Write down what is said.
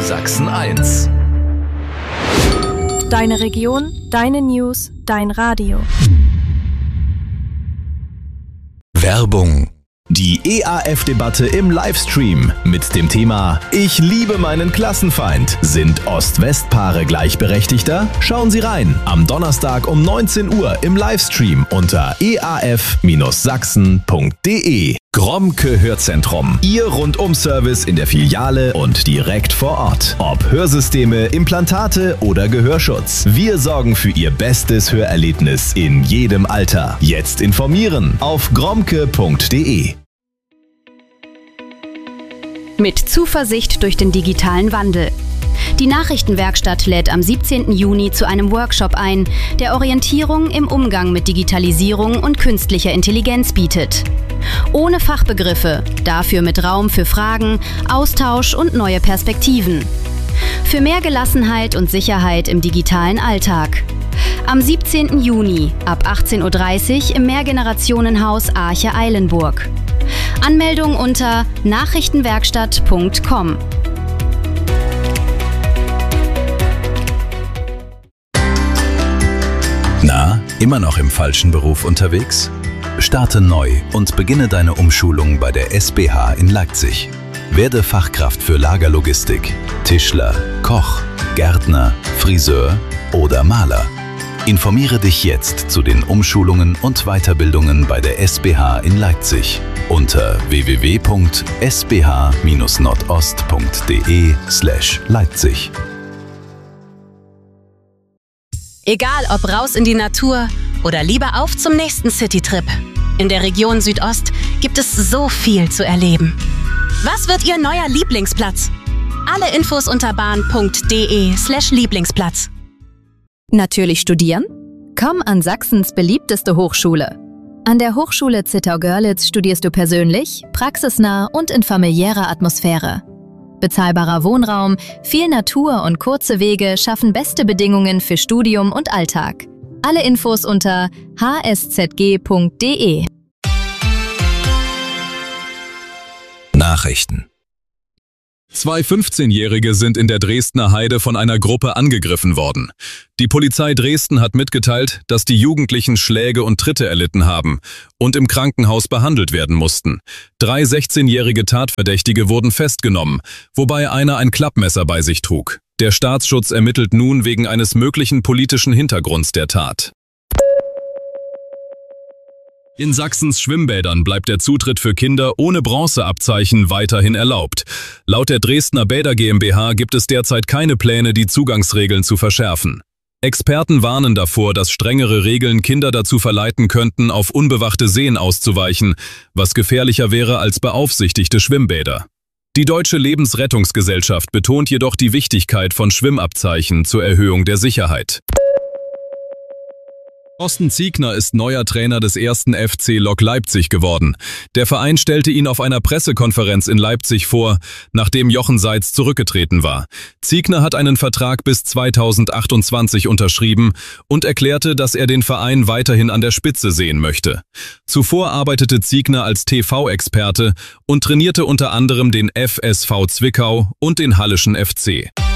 Sachsen 1. Deine Region, deine News, dein Radio. Werbung. Die EAF-Debatte im Livestream mit dem Thema Ich liebe meinen Klassenfeind. Sind Ost-West-Paare gleichberechtigter? Schauen Sie rein. Am Donnerstag um 19 Uhr im Livestream unter eaf-sachsen.de. Gromke Hörzentrum. Ihr Rundum-Service in der Filiale und direkt vor Ort. Ob Hörsysteme, Implantate oder Gehörschutz. Wir sorgen für Ihr bestes Hörerlebnis in jedem Alter. Jetzt informieren auf gromke.de. Mit Zuversicht durch den digitalen Wandel. Die Nachrichtenwerkstatt lädt am 17. Juni zu einem Workshop ein, der Orientierung im Umgang mit Digitalisierung und künstlicher Intelligenz bietet. Ohne Fachbegriffe, dafür mit Raum für Fragen, Austausch und neue Perspektiven. Für mehr Gelassenheit und Sicherheit im digitalen Alltag. Am 17. Juni ab 18:30 Uhr im Mehrgenerationenhaus Arche-Eilenburg. Anmeldung unter nachrichtenwerkstatt.com. Na, immer noch im falschen Beruf unterwegs? Starte neu und beginne deine Umschulung bei der SBH in Leipzig. Werde Fachkraft für Lagerlogistik, Tischler, Koch, Gärtner, Friseur oder Maler. Informiere dich jetzt zu den Umschulungen und Weiterbildungen bei der SBH in Leipzig unter www.sbh-nordost.de/Leipzig. Egal ob raus in die Natur oder lieber auf zum nächsten Citytrip. In der Region Südost gibt es so viel zu erleben. Was wird Ihr neuer Lieblingsplatz? Alle Infos unter bahn.de/Lieblingsplatz. Natürlich studieren? Komm an Sachsens beliebteste Hochschule. An der Hochschule Zittau-Görlitz studierst du persönlich, praxisnah und in familiärer Atmosphäre. Bezahlbarer Wohnraum, viel Natur und kurze Wege schaffen beste Bedingungen für Studium und Alltag. Alle Infos unter hszg.de. Nachrichten. 2 15-Jährige sind in der Dresdner Heide von einer Gruppe angegriffen worden. Die Polizei Dresden hat mitgeteilt, dass die Jugendlichen Schläge und Tritte erlitten haben und im Krankenhaus behandelt werden mussten. 3 16-jährige Tatverdächtige wurden festgenommen, wobei einer ein Klappmesser bei sich trug. Der Staatsschutz ermittelt nun wegen eines möglichen politischen Hintergrunds der Tat. In Sachsens Schwimmbädern bleibt der Zutritt für Kinder ohne Bronzeabzeichen weiterhin erlaubt. Laut der Dresdner Bäder GmbH gibt es derzeit keine Pläne, die Zugangsregeln zu verschärfen. Experten warnen davor, dass strengere Regeln Kinder dazu verleiten könnten, auf unbewachte Seen auszuweichen, was gefährlicher wäre als beaufsichtigte Schwimmbäder. Die Deutsche Lebensrettungsgesellschaft betont jedoch die Wichtigkeit von Schwimmabzeichen zur Erhöhung der Sicherheit. Thorsten Ziegner ist neuer Trainer des 1. FC Lok Leipzig geworden. Der Verein stellte ihn auf einer Pressekonferenz in Leipzig vor, nachdem Jochen Seitz zurückgetreten war. Ziegner hat einen Vertrag bis 2028 unterschrieben und erklärte, dass er den Verein weiterhin an der Spitze sehen möchte. Zuvor arbeitete Ziegner als TV-Experte und trainierte unter anderem den FSV Zwickau und den Halleschen FC.